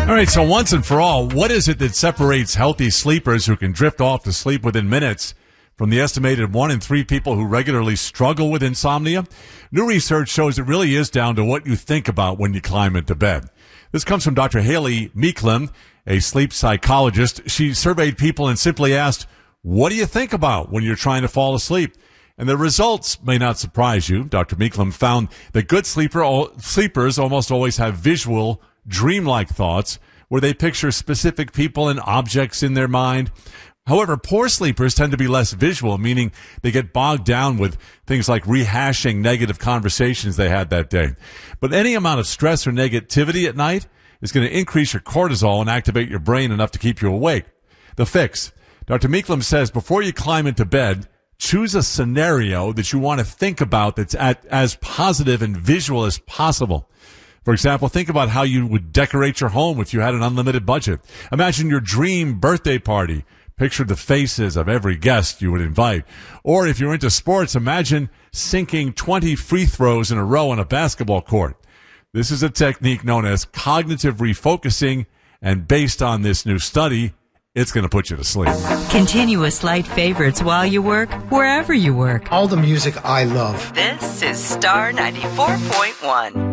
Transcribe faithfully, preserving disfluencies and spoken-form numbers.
All right, so once and for all, what is it that separates healthy sleepers who can drift off to sleep within minutes from the estimated one in three people who regularly struggle with insomnia? New research shows it really is down to what you think about when you climb into bed. This comes from Doctor Haley Meiklem, a sleep psychologist. She surveyed people and simply asked, what do you think about when you're trying to fall asleep? And the results may not surprise you. Doctor Meiklem found that good sleeper, sleepers almost always have visual, dreamlike thoughts where they picture specific people and objects in their mind. However, poor sleepers tend to be less visual, meaning they get bogged down with things like rehashing negative conversations they had that day. But any amount of stress or negativity at night is going to increase your cortisol and activate your brain enough to keep you awake. The fix. Doctor Meiklem says before you climb into bed, choose a scenario that you want to think about that's at, as positive and visual as possible. For example, think about how you would decorate your home if you had an unlimited budget. Imagine your dream birthday party. Picture the faces of every guest you would invite. Or if you're into sports, imagine sinking twenty free throws in a row on a basketball court. This is a technique known as cognitive refocusing, and based on this new study, it's going to put you to sleep. Continuous light favorites while you work, wherever you work. All the music I love. This is Star ninety-four point one.